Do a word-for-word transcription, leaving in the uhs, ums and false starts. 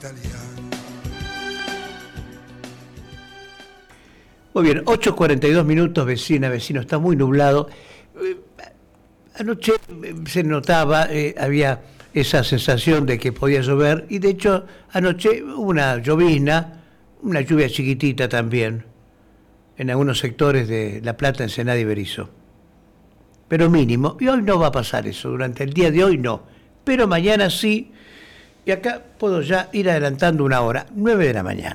Muy bien, ocho cuarenta y dos minutos, vecina, vecino, está muy nublado. Eh, anoche eh, se notaba, eh, había esa sensación de que podía llover, y de hecho anoche hubo una llovizna, una lluvia chiquitita también, en algunos sectores de La Plata, Ensenada y Berisso. Pero mínimo, y hoy no va a pasar eso, durante el día de hoy no, pero mañana sí, y acá puedo ya ir adelantando una hora, nueve de la mañana.